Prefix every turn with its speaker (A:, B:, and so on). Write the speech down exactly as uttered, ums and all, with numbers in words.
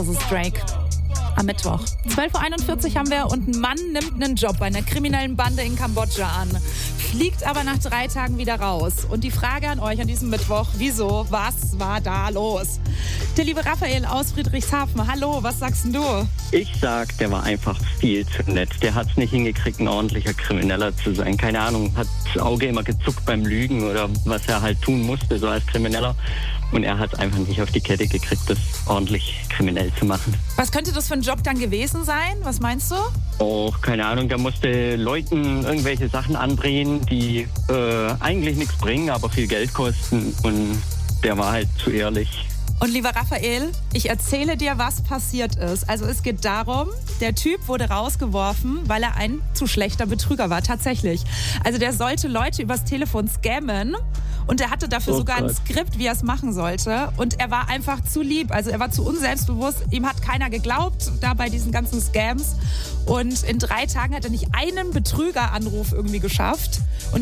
A: Das ist Drake. Am Mittwoch. zwölf Uhr einundvierzig haben wir und ein Mann nimmt einen Job bei einer kriminellen Bande in Kambodscha an. Fliegt aber nach drei Tagen wieder raus. Und die Frage an euch an diesem Mittwoch, wieso, was war da los? Der liebe Raphael aus Friedrichshafen, hallo, was sagst denn du?
B: Ich sag, der war einfach viel zu nett. Der hat es nicht hingekriegt, ein ordentlicher Krimineller zu sein. Keine Ahnung, hat das Auge immer gezuckt beim Lügen oder was er halt tun musste, so als Krimineller. Und er hat es einfach nicht auf die Kette gekriegt, das ordentlich kriminell zu machen.
A: Was könnte das für ein Job dann gewesen sein? Was meinst du?
B: Oh, keine Ahnung, der musste Leuten irgendwelche Sachen andrehen, die äh, eigentlich nichts bringen, aber viel Geld kosten. Und der war halt zu ehrlich.
A: Und lieber Raphael, ich erzähle dir, was passiert ist. Also es geht darum, der Typ wurde rausgeworfen, weil er ein zu schlechter Betrüger war, tatsächlich. Also der sollte Leute übers Telefon scammen und er hatte dafür
B: Oh
A: sogar
B: Gott.
A: ein Skript, wie er es machen sollte. Und er war einfach zu lieb, also er war zu unselbstbewusst. Ihm hat keiner geglaubt, da bei diesen ganzen Scams. Und in drei Tagen hat er nicht einen Betrügeranruf irgendwie geschafft. Und